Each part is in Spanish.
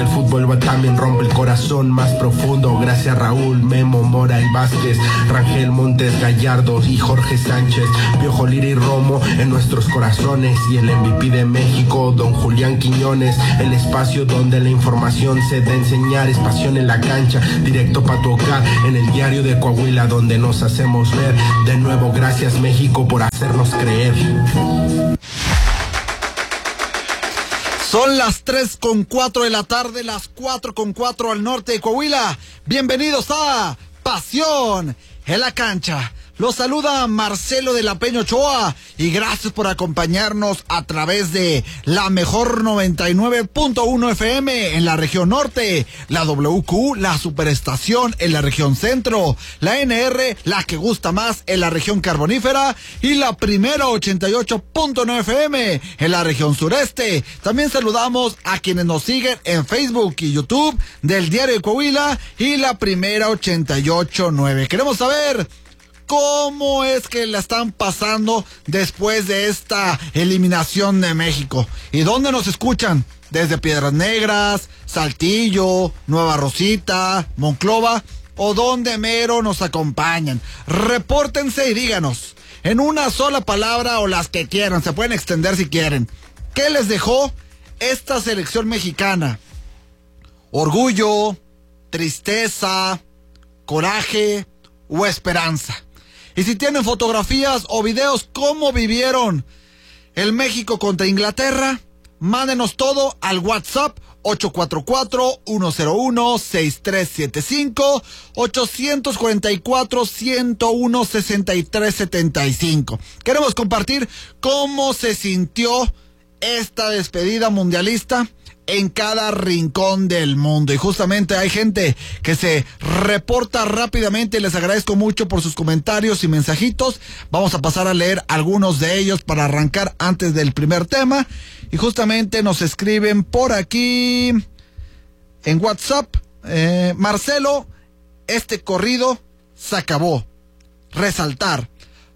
fútbol también rompe el corazón más profundo. Gracias Raúl, Memo, Mora y Vázquez, Rangel, Montes, Gallardo y Jorge Sánchez, Piojo, Lira y Romo en nuestros corazones. Y el MVP de México, don Julián Quiñones. El espacio donde la información se da a enseñar, es pasión en la cancha, directo pa' tocar en el diario de Coahuila, donde nos hacemos ver. De nuevo, gracias México por hacernos creer. Son las 3:04 de la tarde, las 4:04 al norte de Coahuila. Bienvenidos a Pasión en la Cancha. Los saluda Marcelo de la Peña Ochoa y gracias por acompañarnos a través de la mejor 99.1 FM en la región norte, la WQ, la superestación en la región centro, la NR, la que gusta más en la región carbonífera y la primera 88.9 FM en la región sureste. También saludamos a quienes nos siguen en Facebook y YouTube del Diario de Coahuila y la primera 88.9. Queremos saber ¿cómo es que la están pasando después de esta eliminación de México? ¿Y dónde nos escuchan? ¿Desde Piedras Negras, Saltillo, Nueva Rosita, Monclova? ¿O dónde mero nos acompañan? Repórtense y díganos, en una sola palabra o las que quieran, se pueden extender si quieren. ¿Qué les dejó esta selección mexicana? ¿Orgullo, tristeza, coraje o esperanza? Y si tienen fotografías o videos, ¿cómo vivieron el México contra Inglaterra? Mándenos todo al WhatsApp 844-101-6375, 844-101-6375. Queremos compartir cómo se sintió esta despedida mundialista en cada rincón del mundo. Y justamente hay gente que se reporta rápidamente y les agradezco mucho por sus comentarios y mensajitos. Vamos a pasar a leer algunos de ellos para arrancar antes del primer tema. Y justamente nos escriben por aquí en WhatsApp, Marcelo, este corrido se acabó. Resaltar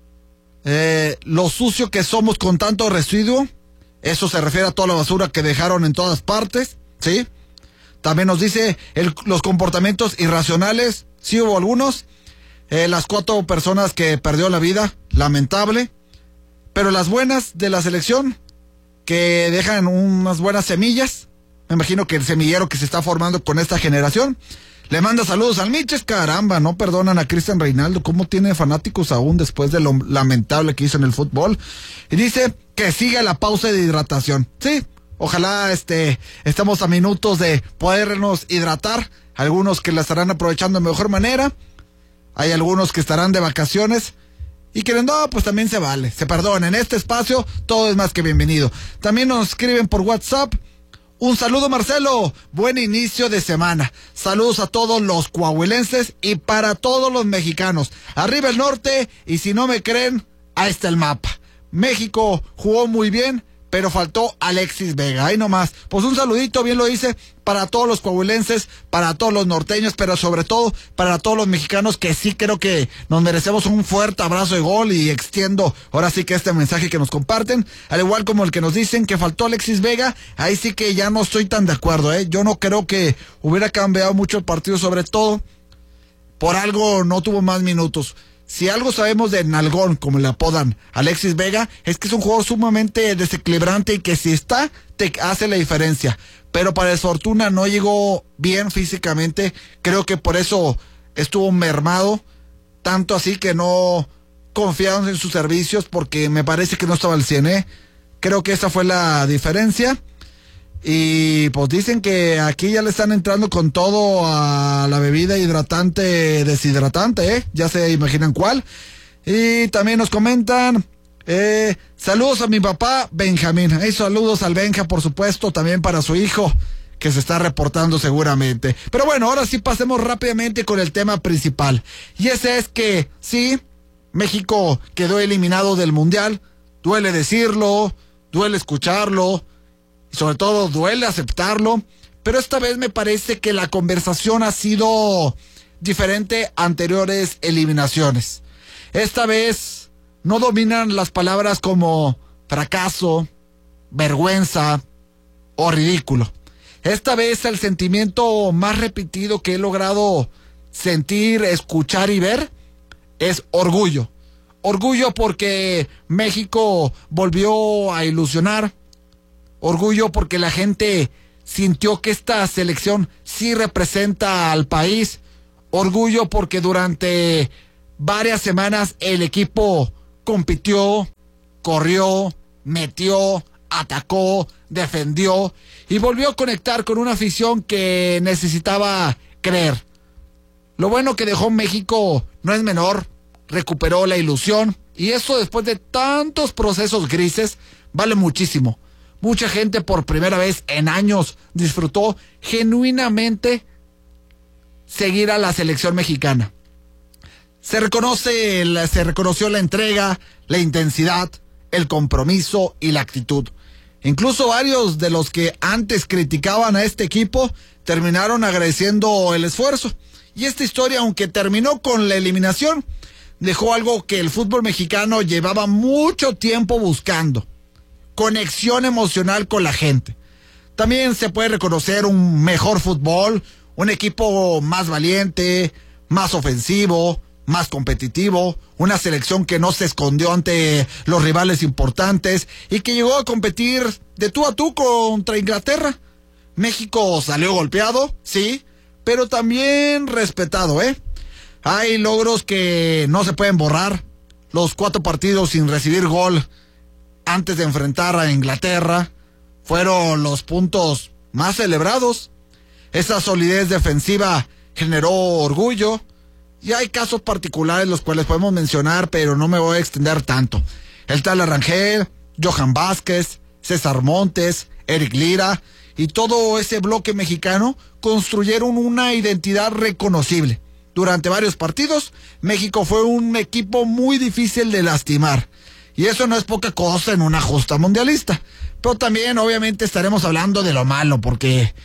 lo sucio que somos con tanto residuo. Eso se refiere a toda la basura que dejaron en todas partes, ¿sí? También nos dice los comportamientos irracionales, sí hubo algunos. Las 4 personas que perdió la vida, lamentable. Pero las buenas de la selección, que dejan unas buenas semillas. Me imagino que el semillero que se está formando con esta generación. Le manda saludos al Miches, caramba, no perdonan a Cristian Reinaldo, cómo tiene fanáticos aún después de lo lamentable que hizo en el fútbol. Y dice que siga la pausa de hidratación. Sí, ojalá estemos a minutos de podernos hidratar, algunos que la estarán aprovechando de mejor manera, hay algunos que estarán de vacaciones, y que no, pues también se vale, se perdona, en este espacio todo es más que bienvenido. También nos escriben por WhatsApp. Un saludo, Marcelo, buen inicio de semana. Saludos a todos los coahuilenses y para todos los mexicanos. Arriba el norte, y si no me creen, ahí está el mapa. México jugó muy bien, pero faltó Alexis Vega, ahí nomás. Pues un saludito, bien lo hice, para todos los coahuilenses, para todos los norteños, pero sobre todo para todos los mexicanos, que sí creo que nos merecemos un fuerte abrazo de gol. Y extiendo ahora sí que este mensaje que nos comparten, al igual como el que nos dicen que faltó Alexis Vega, ahí sí que ya no estoy tan de acuerdo, yo no creo que hubiera cambiado mucho el partido, sobre todo por algo no tuvo más minutos. Si algo sabemos de Nalgón, como le apodan Alexis Vega, es que es un jugador sumamente desequilibrante y que si está, te hace la diferencia. Pero para desfortuna no llegó bien físicamente, creo que por eso estuvo mermado, tanto así que no confiaron en sus servicios, porque me parece que no estaba al 100, Creo que esa fue la diferencia. Y pues dicen que aquí ya le están entrando con todo a la bebida hidratante, deshidratante, ya se imaginan cuál. Y también nos comentan, saludos a mi papá Benjamín. Saludos al Benja, por supuesto, también para su hijo, que se está reportando seguramente. Pero bueno, ahora sí pasemos rápidamente con el tema principal. Y ese es que sí, México quedó eliminado del Mundial. Duele decirlo, duele escucharlo, y sobre todo duele aceptarlo, pero esta vez me parece que la conversación ha sido diferente a anteriores eliminaciones. Esta vez no dominan las palabras como fracaso, vergüenza o ridículo, Esta vez el sentimiento más repetido que he logrado sentir, escuchar y ver es orgullo. Orgullo porque México volvió a ilusionar. Orgullo porque la gente sintió que esta selección sí representa al país. Orgullo porque durante varias semanas el equipo compitió, corrió, metió, atacó, defendió y volvió a conectar con una afición que necesitaba creer. Lo bueno que dejó México no es menor, recuperó la ilusión y eso después de tantos procesos grises vale muchísimo. Mucha gente por primera vez en años disfrutó genuinamente seguir a la selección mexicana. Se reconoció la entrega, la intensidad, el compromiso y la actitud. Incluso varios de los que antes criticaban a este equipo terminaron agradeciendo el esfuerzo. Y esta historia, aunque terminó con la eliminación, dejó algo que el fútbol mexicano llevaba mucho tiempo buscando: conexión emocional con la gente. También se puede reconocer un mejor fútbol, un equipo más valiente, más ofensivo, más competitivo, una selección que no se escondió ante los rivales importantes y que llegó a competir de tú a tú contra Inglaterra. México salió golpeado, sí, pero también respetado, Hay logros que no se pueden borrar. Los 4 partidos sin recibir gol antes de enfrentar a Inglaterra fueron los puntos más celebrados. Esa solidez defensiva generó orgullo. Y hay casos particulares los cuales podemos mencionar, pero no me voy a extender tanto. El Tala Rangel, Johan Vázquez, César Montes, Eric Lira y todo ese bloque mexicano construyeron una identidad reconocible. Durante varios partidos, México fue un equipo muy difícil de lastimar. Y eso no es poca cosa en una justa mundialista. Pero también, obviamente, estaremos hablando de lo malo, porque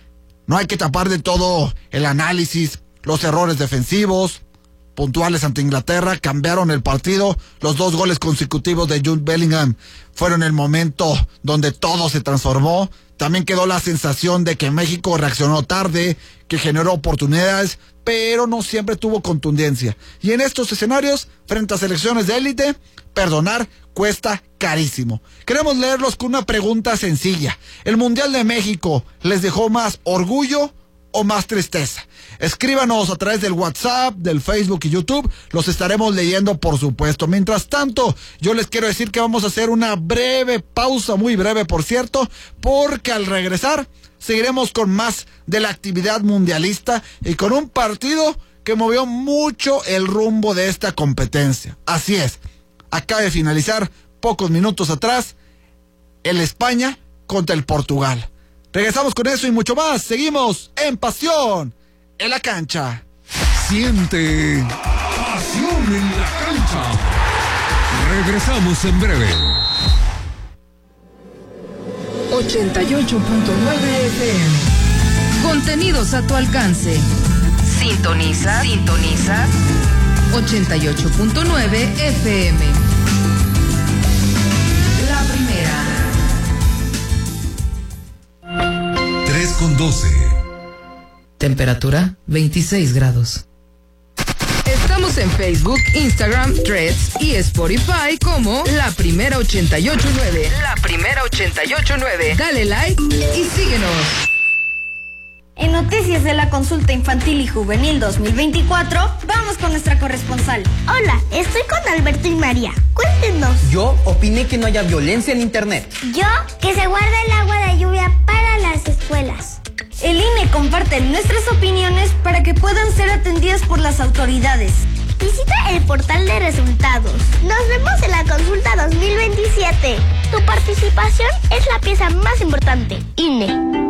no hay que tapar de todo el análisis. Los errores defensivos puntuales ante Inglaterra cambiaron el partido. Los 2 goles consecutivos de Jude Bellingham fueron el momento donde todo se transformó. También quedó la sensación de que México reaccionó tarde, que generó oportunidades, pero no siempre tuvo contundencia. Y en estos escenarios, frente a selecciones de élite, perdonar cuesta carísimo. Queremos leerlos con una pregunta sencilla. ¿El Mundial de México les dejó más orgullo o más tristeza? Escríbanos a través del WhatsApp, del Facebook y YouTube. Los estaremos leyendo, por supuesto. Mientras tanto, yo les quiero decir que vamos a hacer una breve pausa, muy breve por cierto, porque al regresar seguiremos con más de la actividad mundialista y con un partido que movió mucho el rumbo de esta competencia. Así es, acaba de finalizar pocos minutos atrás el España contra el Portugal. Regresamos con eso y mucho más. Seguimos en Pasión en la Cancha. Siente pasión en la cancha. Regresamos en breve. 88.9 FM. Contenidos a tu alcance. Sintoniza 88.9 FM. La primera. 3:12. Temperatura 26 grados. Estamos en Facebook, Instagram, Threads y Spotify como La Primera 88.9. La Primera 88.9. Dale like y síguenos. En noticias de la consulta infantil y juvenil 2024, vamos con nuestra corresponsal. Hola, estoy con Alberto y María. Cuéntenos. Yo opiné que no haya violencia en internet. Yo, que se guarde el agua de lluvia para las escuelas. El INE comparte nuestras opiniones para que puedan ser atendidas por las autoridades. Visita el portal de resultados. Nos vemos en la consulta 2027. Tu participación es la pieza más importante. INE.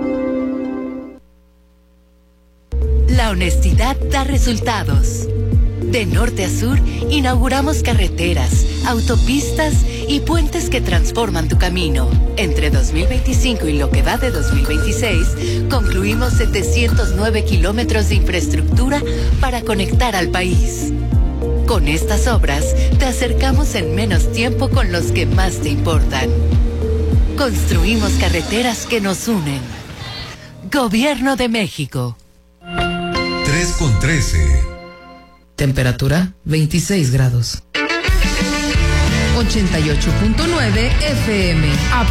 La honestidad da resultados. De norte a sur, inauguramos carreteras, autopistas y puentes que transforman tu camino. Entre 2025 y lo que va de 2026, concluimos 709 kilómetros de infraestructura para conectar al país. Con estas obras, te acercamos en menos tiempo con los que más te importan. Construimos carreteras que nos unen. Gobierno de México. 3:13. Temperatura 26 grados. 88.9 FM.